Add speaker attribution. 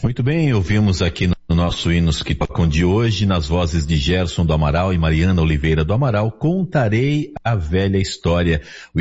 Speaker 1: Muito bem, ouvimos aqui no nosso Hinos que Tocam de hoje, nas vozes de Gerson do Amaral e Mariana Oliveira do Amaral, Contarei a Velha História. O